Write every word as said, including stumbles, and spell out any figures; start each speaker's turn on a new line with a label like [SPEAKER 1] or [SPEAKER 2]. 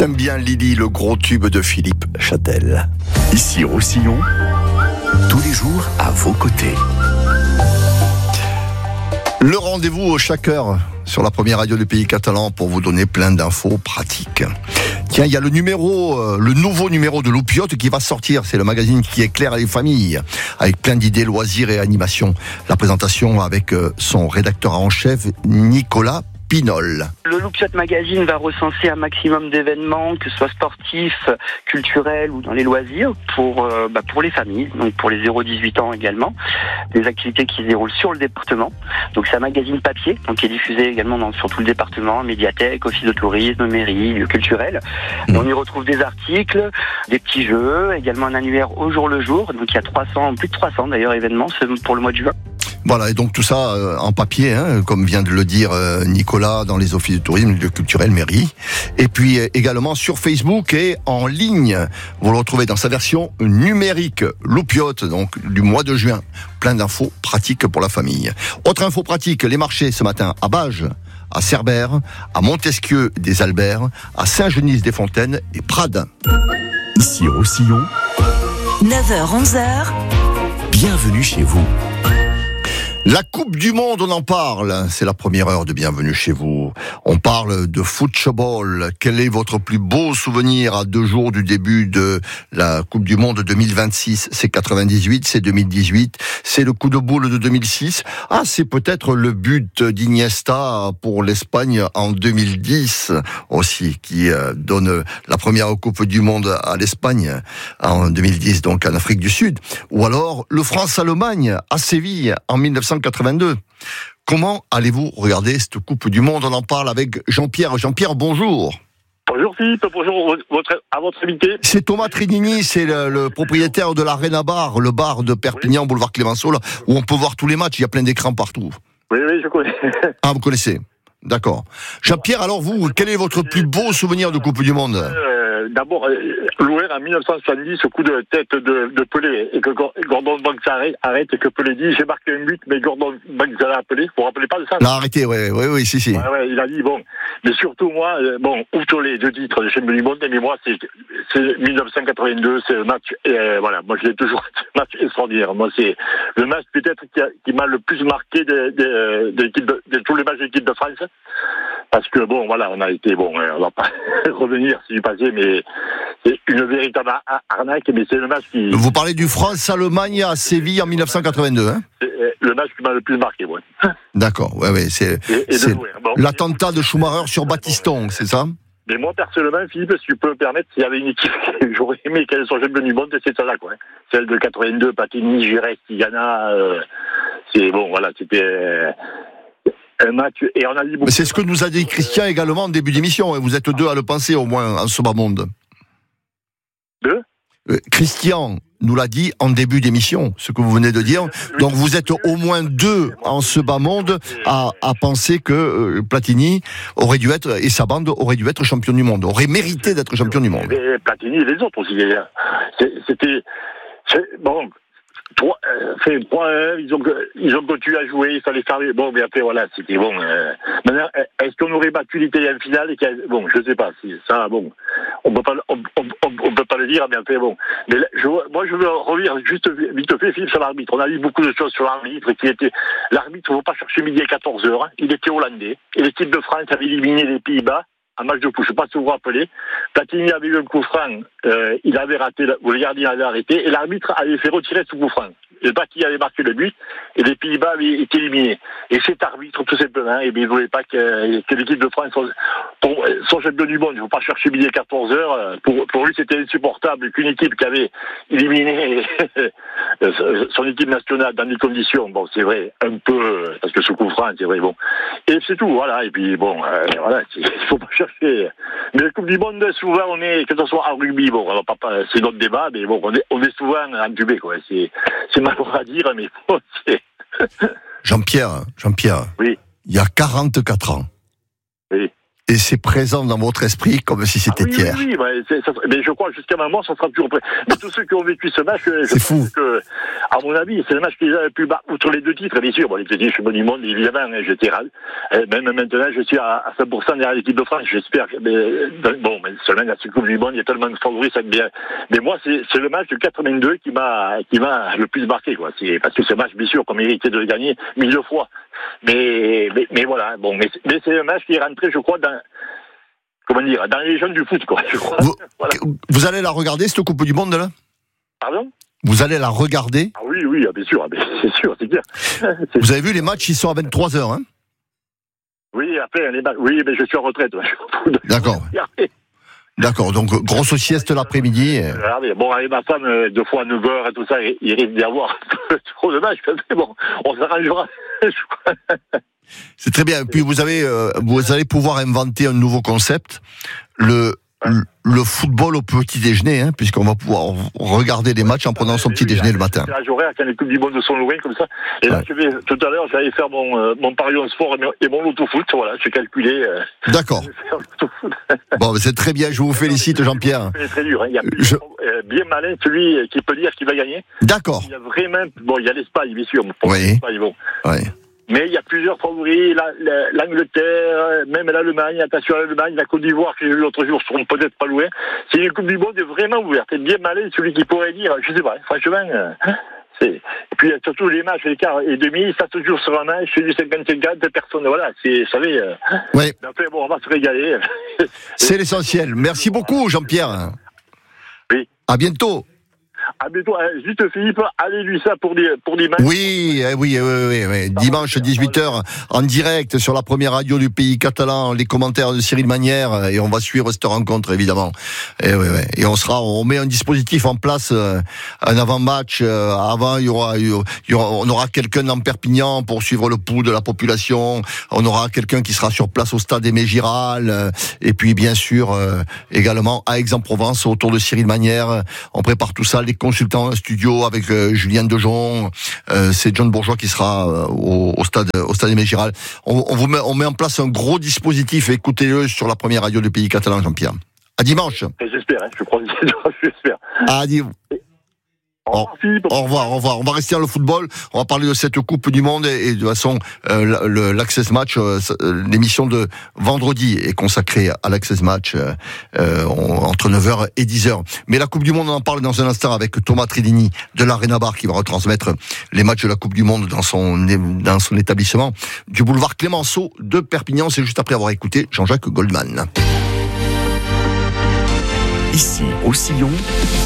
[SPEAKER 1] T'aimes bien Lily, le gros tube de Philippe Châtel.
[SPEAKER 2] Ici Roussillon, tous les jours à vos côtés.
[SPEAKER 1] Le rendez-vous chaque heure sur la première radio du pays catalan pour vous donner plein d'infos pratiques. Tiens, il y a le numéro, euh, le nouveau numéro de l'Oupiote qui va sortir. C'est le magazine qui éclaire les familles, avec plein d'idées, loisirs et animations. La présentation avec euh, son rédacteur en chef, Nicolas Pinol.
[SPEAKER 3] Le Loupiote Magazine va recenser un maximum d'événements, que ce soit sportifs, culturels ou dans les loisirs, pour euh, bah, pour les familles, donc pour les zéro à dix-huit ans également. Des activités qui se déroulent sur le département. Donc c'est un magazine papier, donc qui est diffusé également dans, sur tout le département, médiathèque, office de tourisme, mairie, lieux culturels. Mmh. On y retrouve des articles, des petits jeux, également un annuaire au jour le jour. Donc il y a trois cents, plus de trois cents d'ailleurs événements pour le mois de juin.
[SPEAKER 1] Voilà, et donc tout ça euh, en papier, hein, comme vient de le dire euh, Nicolas, dans les offices de tourisme, lieux culturels, mairie. Et puis euh, également sur Facebook et en ligne. Vous le retrouvez dans sa version numérique, l'Oupiote, donc du mois de juin. Plein d'infos pratiques pour la famille. Autre info pratique, les marchés ce matin à Bages, à Cerbère, à Montesquieu des Alberts, à Saint-Genis-des-Fontaines et Prades.
[SPEAKER 2] Ici Roussillon,
[SPEAKER 4] neuf heures onze heures.
[SPEAKER 2] Bienvenue chez vous.
[SPEAKER 1] La Coupe du Monde, on en parle. C'est la première heure de Bienvenue chez vous. On parle de football. Quel est votre plus beau souvenir à deux jours du début de la Coupe du Monde deux mille vingt-six? C'est quatre-vingt-dix-huit, c'est deux mille dix-huit, c'est le coup de boule de deux mille six. Ah, c'est peut-être le but d'Iniesta pour l'Espagne en deux mille dix aussi, qui donne la première Coupe du Monde à l'Espagne en deux mille dix, donc en Afrique du Sud. Ou alors le France-Allemagne à Séville en mille neuf cent quatre-vingt-deux. Comment allez-vous regarder cette Coupe du Monde? On en parle avec Jean-Pierre. Jean-Pierre, bonjour.
[SPEAKER 5] Bonjour Philippe, bonjour votre, à votre invité.
[SPEAKER 1] C'est Thomas Trinini, c'est le, le propriétaire de l'Arena Bar, le bar de Perpignan, oui. Boulevard Clémenceau, là, où on peut voir tous les matchs, il y a plein d'écrans partout.
[SPEAKER 5] Oui, oui, je connais.
[SPEAKER 1] Ah, vous connaissez? D'accord. Jean-Pierre, alors vous, quel est votre plus beau souvenir de Coupe du Monde?
[SPEAKER 5] euh, D'abord, euh, l'O R en mille neuf cent soixante-dix, ce coup de tête de, de Pelé, et que Gordon Banks arrête, arrête et que Pelé dit, j'ai marqué un but, mais Gordon Banks l'a appelé. Vous vous rappelez pas de ça?
[SPEAKER 1] L'a arrêté, oui, oui, oui, si, si.
[SPEAKER 5] Ouais, ouais, il a dit, bon, mais surtout moi, euh, bon, outre les deux titres de champion du monde, mais moi, c'est, c'est mille neuf cent quatre-vingt-deux, c'est le match, et euh, voilà, moi je l'ai toujours, match extraordinaire. Moi, c'est le match peut-être qui, a, qui m'a le plus marqué de, de, de, l'équipe de, de tous les matchs de l'équipe de France. Parce que bon, voilà, on a été, bon, on va pas revenir sur du passé, mais c'est une véritable arnaque, mais c'est le match qui...
[SPEAKER 1] Vous parlez du France-Allemagne à Séville en mille neuf cent quatre-vingt-deux, hein?
[SPEAKER 5] C'est le match qui m'a le plus marqué, ouais.
[SPEAKER 1] D'accord, ouais, ouais, c'est,
[SPEAKER 5] et, et
[SPEAKER 1] c'est
[SPEAKER 5] bon,
[SPEAKER 1] l'attentat de Schumacher sur Batiston, c'est ça?
[SPEAKER 5] Mais moi, personnellement, Philippe, si tu peux me permettre, s'il y avait une équipe que j'aurais aimé qu'elle soit champion du monde, c'est celle-là, quoi. Celle de quatre-vingt-deux, Platini, Giresse, Tigana, euh, c'est, bon, voilà, c'était... Euh, un match, et on a dit
[SPEAKER 1] c'est ce que nous a dit Christian également en début d'émission, et vous êtes deux à le penser au moins en ce bas monde.
[SPEAKER 5] Deux
[SPEAKER 1] euh, Christian nous l'a dit en début d'émission, ce que vous venez de dire. Donc vous êtes au moins deux en ce bas monde à, à penser que euh, Platini aurait dû être, et sa bande aurait dû être champion du monde, aurait mérité d'être champion du monde.
[SPEAKER 5] Et Platini et les autres aussi. C'était... C'est, bon... trois, euh, fait trois, euh, ils ont ils ont continué à jouer, il fallait faire bon, mais après voilà, c'était bon. Euh, maintenant, est-ce qu'on aurait battu l'Italie en finale et bon, je sais pas si ça, bon, on peut pas, on, on, on, on peut pas le dire, mais après bon. Mais là, je, moi, je veux revenir juste vite fait, Philippe, sur l'arbitre. On a dit beaucoup de choses sur l'arbitre, qui était l'arbitre. Il ne faut pas chercher midi à quatorze heures. Hein, il était hollandais et l'équipe de France avait éliminé les Pays-Bas. Un match de pouce, je ne sais pas si vous vous rappelez. Platini avait eu un coup franc, euh, il avait raté, le gardien avait arrêté, et l'arbitre avait fait retirer ce coup franc. Et Platini avait marqué le but, et les Pays-Bas avaient été éliminés. Et cet arbitre, tout simplement, eh bien, il ne voulait pas que, que l'équipe de France soit, pour, soit champion du monde. Il ne faut pas chercher midi à quatorze heures. Pour, pour lui, c'était insupportable qu'une équipe qui avait éliminé son équipe nationale dans des conditions, bon, c'est vrai, un peu, parce que ce coup franc, c'est vrai, bon. Et c'est tout, voilà. Et puis, bon, euh, voilà, il ne faut pas chercher. Mais la Coupe du Monde, souvent, on est, que ce soit en rugby, bon, alors, pas, c'est notre débat, mais bon, on est, on est souvent entubé, quoi. C'est, c'est malheureux à dire, mais bon, c'est...
[SPEAKER 1] Jean-Pierre, Jean-Pierre.
[SPEAKER 5] Oui.
[SPEAKER 1] Il y a quarante-quatre ans.
[SPEAKER 5] Oui.
[SPEAKER 1] Et c'est présent dans votre esprit comme si c'était
[SPEAKER 5] ah, oui,
[SPEAKER 1] hier.
[SPEAKER 5] Oui, oui, mais, c'est, ça, mais je crois jusqu'à ma mort, ça sera toujours prêt. Mais tous ceux qui ont vécu ce match, je
[SPEAKER 1] c'est fou.
[SPEAKER 5] Que, à mon avis, c'est le match qui a le plus bas, outre les deux titres, bien sûr. Bon, les deux titres, champion du monde, évidemment, j'étais râle. Même maintenant, je suis à, à cent pour cent derrière l'équipe de France, j'espère. Mais, bon, mais seulement dans cette Coupe du Monde, il y a tellement de favoris, ça bien. Mais moi, c'est, c'est le match de quatre-vingt-deux qui m'a, qui m'a le plus marqué, quoi. C'est, parce que ce match, bien sûr, qu'on méritait de le gagner mille fois. Mais, mais, mais voilà, bon, mais, mais c'est un match qui est rentré, je crois, dans, comment dire, dans les jeunes du foot, quoi, je crois.
[SPEAKER 1] Vous,
[SPEAKER 5] voilà.
[SPEAKER 1] vous allez la regarder, cette Coupe du Monde, là?
[SPEAKER 5] Pardon?
[SPEAKER 1] Vous allez la regarder?
[SPEAKER 5] Ah oui, oui, bien sûr, c'est sûr, c'est clair. C'est
[SPEAKER 1] vous avez vu, les matchs, ils sont à vingt-trois heures, hein?
[SPEAKER 5] Oui, après, les matchs, oui, mais je suis en retraite.
[SPEAKER 1] D'accord. D'accord, donc grosse sieste l'après-midi. Et...
[SPEAKER 5] Regardez, bon, avec ma femme, deux fois à neuf heures et tout ça, il, il risque d'y avoir trop de matchs, mais bon, on s'arrangera.
[SPEAKER 1] C'est très bien. Puis vous avez, euh, vous allez pouvoir inventer un nouveau concept, le le, le football au petit déjeuner, hein, puisqu'on va pouvoir regarder les matchs en prenant son petit déjeuner le matin.
[SPEAKER 5] C'est l'âge horaire quand les coupes du monde sont loin comme ça. Et là, ouais. je vais, tout à l'heure, j'allais faire mon euh, mon pari en sport et mon auto-foot. Voilà, j'ai calculé. Euh,
[SPEAKER 1] D'accord. Bon, c'est très bien. Je vous félicite, Jean-Pierre.
[SPEAKER 5] C'est très dur. Hein. Il y a plus je... euh, bien malin celui qui peut dire qu'il va gagner.
[SPEAKER 1] D'accord.
[SPEAKER 5] Il y a vraiment, bon, il y a l'Espagne, bien sûr.
[SPEAKER 1] Oui.
[SPEAKER 5] L'Espagne, bon.
[SPEAKER 1] Oui.
[SPEAKER 5] Mais il y a plusieurs favoris, la, la, l'Angleterre, même l'Allemagne, attention à l'Allemagne, la Côte d'Ivoire que j'ai vu l'autre jour seront peut-être pas loin. C'est une Coupe du Monde vraiment ouverte. Et bien malin celui qui pourrait dire, je sais pas, franchement, euh, c'est... Et puis surtout les matchs, les quarts et demi, ça toujours sera un match, c'est du cinquante cinquante, personne, voilà, c'est, vous savez, euh,
[SPEAKER 1] oui.
[SPEAKER 5] Après, bon, on va se régaler.
[SPEAKER 1] C'est l'essentiel. Merci beaucoup, Jean-Pierre.
[SPEAKER 5] Oui.
[SPEAKER 1] À bientôt.
[SPEAKER 5] À bientôt. Juste Philippe, allez-lui ça pour des, pour des matchs.
[SPEAKER 1] Oui, oui, oui, oui, oui. Dimanche dix-huit heures en direct sur la première radio du pays catalan, les commentaires de Cyril Magnière, et on va suivre cette rencontre évidemment. Et, oui, oui. Et on sera, on met un dispositif en place, euh, un avant-match. Euh, avant, il y aura, il y aura, on aura quelqu'un dans Perpignan pour suivre le pouls de la population. On aura quelqu'un qui sera sur place au stade Aimé Giral, euh, et puis bien sûr euh, également à Aix-en-Provence autour de Cyril Magnière. On prépare tout ça. Les consultant en studio avec euh, Julien Dejon, euh, c'est John Bourgeois qui sera euh, au, au stade au stade Aimé Giral. On, on vous met on met en place un gros dispositif. Écoutez-le sur la première radio du pays catalan, Jean-Pierre. À dimanche.
[SPEAKER 5] J'espère, hein, je crois, j'espère.
[SPEAKER 1] À dimanche. Au revoir, au revoir, au revoir. On va rester dans le football. On va parler de cette Coupe du Monde et, et de toute façon, euh, le, l'Access Match, euh, l'émission de vendredi est consacrée à l'Access Match euh, euh, entre neuf heures et dix heures. Mais la Coupe du Monde, on en parle dans un instant avec Thomas Tridini de l'Arena Bar qui va retransmettre les matchs de la Coupe du Monde dans son dans son établissement du boulevard Clémenceau de Perpignan. C'est juste après avoir écouté Jean-Jacques Goldman.
[SPEAKER 2] Ici, au Sillon.